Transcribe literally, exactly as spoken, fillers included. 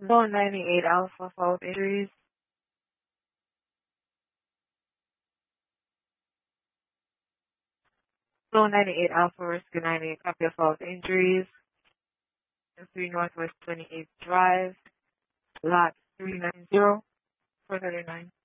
Zone ninety-eight Alpha fault injuries. Zone ninety-eight Alpha Rescue ninety-eight copy of fault injuries. three Northwest twenty-eighth Drive, lot three nine zero, four thirty-nine.